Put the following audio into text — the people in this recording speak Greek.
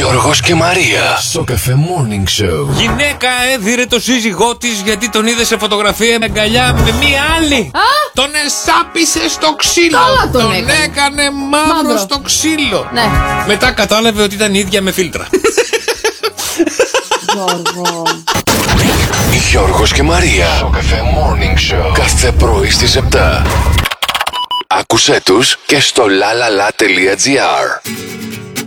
Γιώργος και Μαρία στο Cafe Morning Show. Γυναίκα έδιρε το σύζυγό της γιατί τον είδε σε φωτογραφία με αγκαλιά με μία άλλη. Τον εσάπισε στο ξύλο. Καλά τον έκανε μαύρο στο ξύλο. Ναι. Μετά κατάλαβε ότι ήταν ίδια με φίλτρα. Γιώργο. Γιώργος και Μαρία στο Cafe Morning Show. Κάθε πρωί στις 7. Άκουσέ τους και στο lalala.gr.